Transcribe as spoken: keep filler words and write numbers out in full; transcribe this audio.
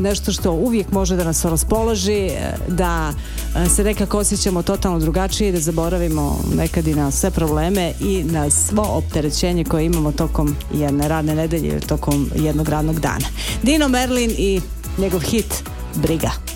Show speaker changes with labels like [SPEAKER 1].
[SPEAKER 1] nešto što uvijek može da nas raspoloži, da se nekako osjećamo totalno drugačije, da zaboravimo nekad i na sve probleme i na svo opterećenje koje imamo tokom jedne radne nedelje ili tokom jednog radnog dana. Dino Merlin i njegov hit Briga.